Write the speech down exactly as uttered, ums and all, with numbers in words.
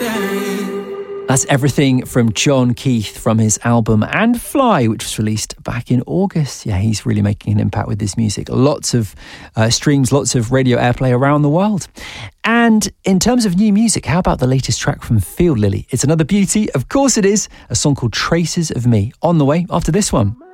That's everything from John Keith from his album And Fly, which was released back in August. Yeah, he's really making an impact with this music. Lots of uh, streams, lots of radio airplay around the world. And in terms of new music, how about the latest track from Field Lily? It's another beauty. Of course it is. A song called Traces of Me. On the way after this one.